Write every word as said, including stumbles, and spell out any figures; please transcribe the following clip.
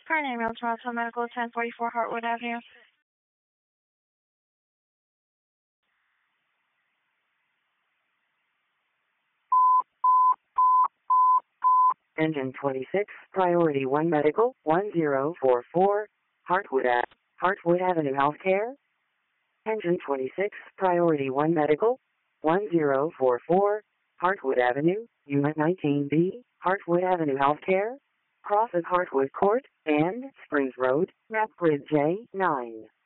Pioneer Mail, Toronto Medical, ten forty-four Hartwood Avenue. Engine twenty-six, Priority one Medical, one zero four four, Hartwood, A- Hartwood Avenue Healthcare. Engine twenty-six, Priority one Medical, one zero four four, Hartwood Avenue, Unit nineteen B, Hartwood Avenue Healthcare. Crosses Hartwood Court and Springs Road, Rathbridge J nine.